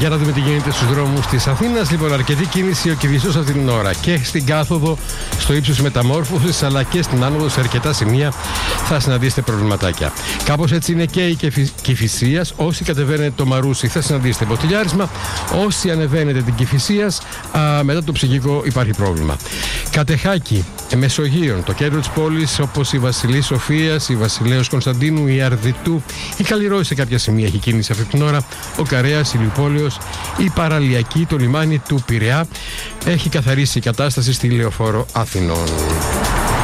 Για να δούμε τι γίνεται στους δρόμους της Αθήνας. Λοιπόν, αρκετή κίνηση ο Κηδισός αυτή την ώρα και στην κάθοδο στο ύψος Μεταμόρφωσης, αλλά και στην άνοδο σε αρκετά σημεία θα συναντήσετε προβληματάκια. Κάπως έτσι είναι και η Κηφισίας. Όσοι κατεβαίνετε το Μαρούσι θα συναντήσετε ποτηλιάρισμα. Όσοι ανεβαίνετε την Κηφισίας, μετά το ψυχικό υπάρχει πρόβλημα. Κατεχάκη, Μεσογείων, το κέντρο της πόλης, όπως η Βασιλής Σοφίας, η Βασιλέως Κωνσταντίνου, η Αρδιτού, η Καλλιρόη σε κάποια σημεία έχει κίνηση αυτή την ώρα, ο Καρέας, η Λιουπόλεως, η Παραλιακή, το λιμάνι του Πειραιά έχει καθαρίσει η κατάσταση στη Λεωφόρο Αθηνών.